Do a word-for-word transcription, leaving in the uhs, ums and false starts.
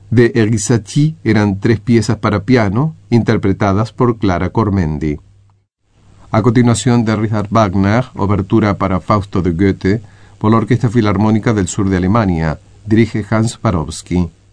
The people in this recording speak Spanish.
de Erissaty eran tres piezas para piano, interpretadas por Clara Cormendi. A continuación, de Richard Wagner, obertura para Fausto de Goethe, por la Orquesta Filarmónica del Sur de Alemania, dirige Hans Warowski.